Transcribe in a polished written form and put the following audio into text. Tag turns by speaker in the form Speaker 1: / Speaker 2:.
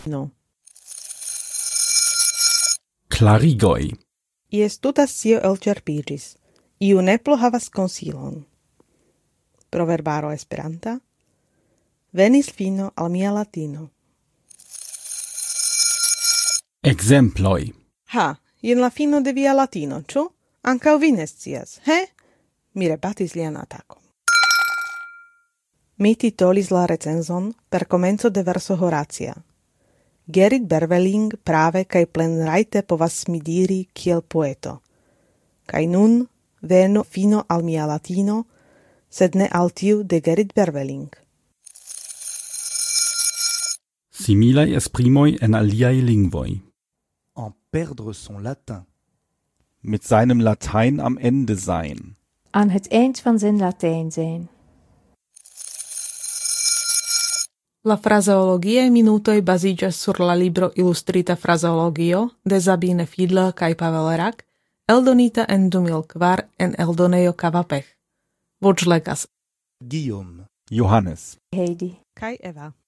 Speaker 1: No.
Speaker 2: Clarigoi.
Speaker 1: Ies tuta scio elĉerpigis. Iu neplo havas konsilon. Proverbaro Esperanta. Venis fino al mia latino.
Speaker 2: Exemploi.
Speaker 1: Ha, jen la fino de via latino, ĉu? Ankaŭ vi ne scias, he? Mi rebatis lian atakon. Mi titolis la recenzon per komenco de verso Horacia. Gerrit Berveling prave kaj plenrajte povas mi diri kiel poeto. Kaj nun venu fino al mia latino, sed ne al tiu de Gerrit Berveling.
Speaker 2: Similai esprimoi en aliai lingvoi.
Speaker 3: En perdre son latin.
Speaker 2: Mit seinem Latein am Ende sein.
Speaker 4: Aan het eind van zijn Latijn zijn.
Speaker 1: La frazeologiae minutoj baziĝas sur la libro Ilustrita frazeologio de Sabine Fiedler kaj Pavel Rak, eldonita en 2004 en eldonejo Kavapech. Voĉlegas
Speaker 3: Guillaume.
Speaker 2: Johannes.
Speaker 4: Heidi.
Speaker 1: kaj Eva.